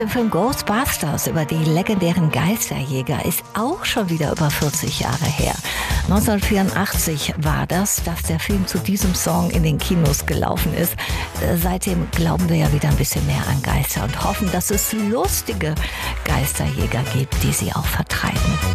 Der Film Ghostbusters über die legendären Geisterjäger ist auch schon wieder über 40 Jahre her. 1984 war das, dass der Film zu diesem Song in den Kinos gelaufen ist. Seitdem glauben wir ja wieder ein bisschen mehr an Geister und hoffen, dass es lustige Geisterjäger gibt, die sie auch vertreiben.